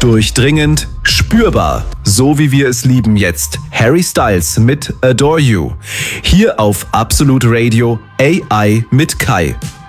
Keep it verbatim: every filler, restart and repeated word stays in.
Durchdringend, spürbar, so wie wir es lieben jetzt. Harry Styles mit Adore You. Hier auf Absolute Radio A I mit Kai.